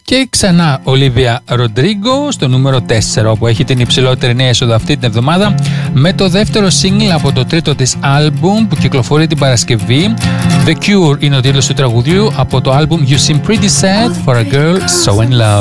Και ξανά Ολίβια Ροντρίγκο στο νούμερο 4, όπου έχει την υψηλότερη νέα είσοδο αυτή την εβδομάδα με το δεύτερο single από το τρίτο της άλμπουμ που κυκλοφορεί την Παρασκευή. The Cure είναι ο τίτλος του τραγουδιού από το άλμπουμ You Seem Pretty Sad for a Girl So In Love.